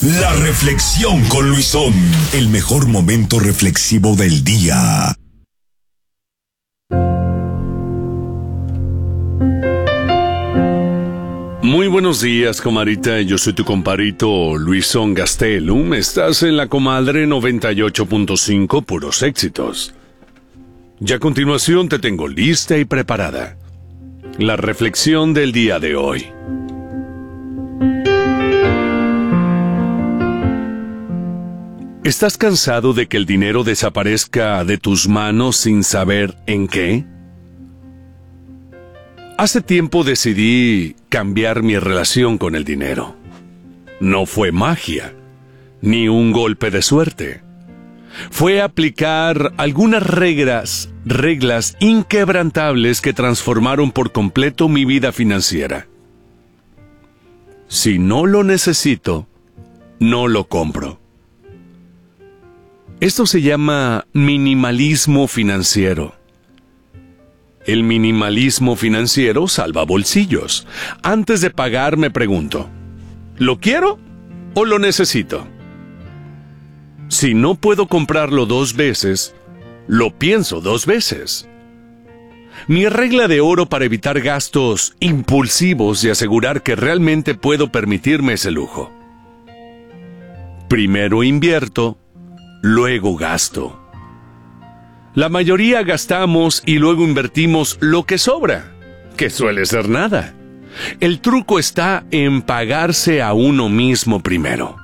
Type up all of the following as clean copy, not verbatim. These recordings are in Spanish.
La reflexión con Luisón, el mejor momento reflexivo del día. Muy buenos días, comadrita. Yo soy tu compadrito Luisón Gastelum. Estás en la comadre 98.5, puros éxitos. Y a continuación te tengo lista y preparada la reflexión del día de hoy. ¿Estás cansado de que el dinero desaparezca de tus manos sin saber en qué? Hace tiempo decidí cambiar mi relación con el dinero. No fue magia, ni un golpe de suerte. Fue aplicar algunas reglas inquebrantables que transformaron por completo mi vida financiera. Si no lo necesito, no lo compro. Esto se llama minimalismo financiero. El minimalismo financiero salva bolsillos. Antes de pagar me pregunto, ¿lo quiero o lo necesito? Si no puedo comprarlo 2 veces, lo pienso 2 veces. Mi regla de oro para evitar gastos impulsivos y asegurar que realmente puedo permitirme ese lujo. Primero invierto, luego gasto. La mayoría gastamos y luego invertimos lo que sobra, que suele ser nada. El truco está en pagarse a uno mismo primero.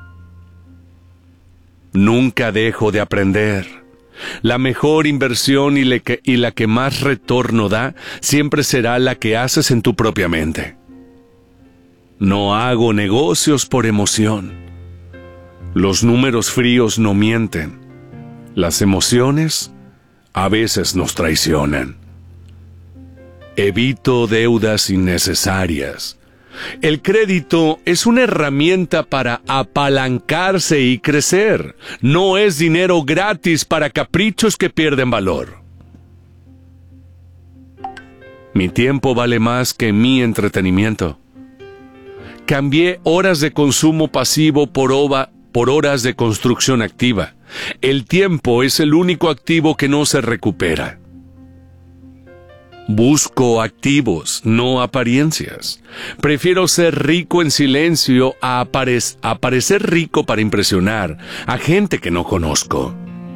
Nunca dejo de aprender. La mejor inversión y la que más retorno da siempre será la que haces en tu propia mente. No hago negocios por emoción. Los números fríos no mienten. Las emociones a veces nos traicionan. Evito deudas innecesarias. El crédito es una herramienta para apalancarse y crecer. No es dinero gratis para caprichos que pierden valor. Mi tiempo vale más que mi entretenimiento. Cambié horas de consumo pasivo por horas de construcción activa. El tiempo es el único activo que no se recupera. Busco activos, no apariencias. Prefiero ser rico en silencio a parecer rico para impresionar a gente que no conozco.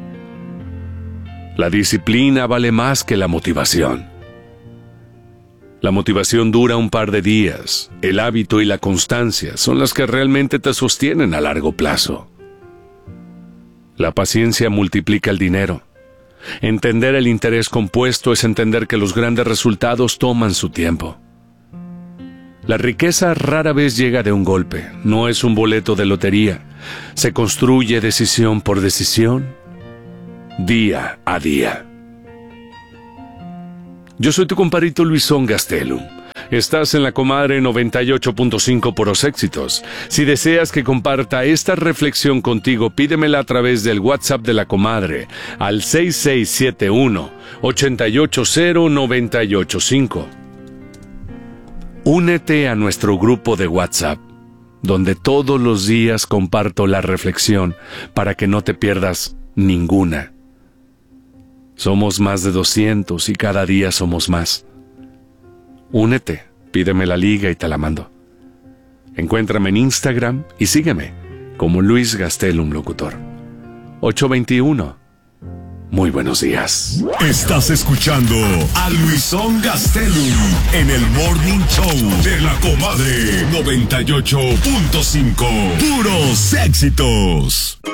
La disciplina vale más que la motivación. La motivación dura un par de días. El hábito y la constancia son las que realmente te sostienen a largo plazo. La paciencia multiplica el dinero. Entender el interés compuesto es entender que los grandes resultados toman su tiempo. La riqueza rara vez llega de un golpe, no es un boleto de lotería. Se construye decisión por decisión, día a día. Yo soy tu compadrito Luisón Gastelum. Estás en la comadre 98.5 puros éxitos. Si deseas que comparta esta reflexión contigo, pídemela a través del WhatsApp de la comadre al 6671-880-985. Únete a nuestro grupo de WhatsApp, donde todos los días comparto la reflexión para que no te pierdas ninguna. Somos más de 200 y cada día somos más. Únete, pídeme la liga y te la mando. Encuéntrame en Instagram y sígueme como Luis Gastelum Locutor. 821. Muy buenos días. Estás escuchando a Luisón Gastelum en el Morning Show de la comadre 98.5. Puros éxitos.